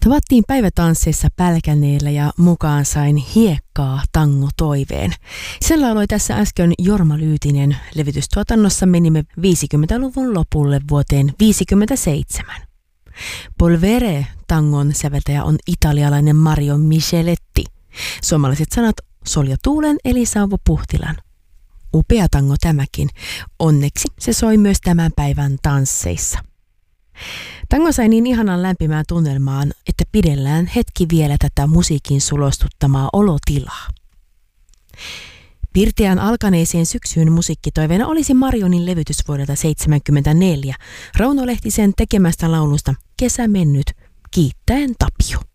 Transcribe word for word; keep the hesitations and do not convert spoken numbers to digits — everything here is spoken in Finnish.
Tavattiin päivätansseissa Pälkäneellä ja mukaan sain hiekkaa tango toiveen. Sen lauloi tässä äsken Jorma Lyytinen. Levytystuotannossa menimme viisikymmentäluvun lopulle vuoteen viisikymmentäseitsemän. Polvere tangon säveltäjä on italialainen Mario Micheletti. Suomalaiset sanat Solja Tuulen eli Sauvo Puhtilan. Upea tango tämäkin. Onneksi se soi myös tämän päivän tansseissa. Tango sai niin ihanan lämpimään tunnelmaan, että pidellään hetki vielä tätä musiikin sulostuttamaa olotilaa. Pirteän alkaneeseen syksyyn musiikkitoiveena olisi Marionin levytys vuodelta seitsemänkymmentäneljä, Rauno Lehtisen tekemästä laulusta Kesä mennyt, kiittäen Tapio.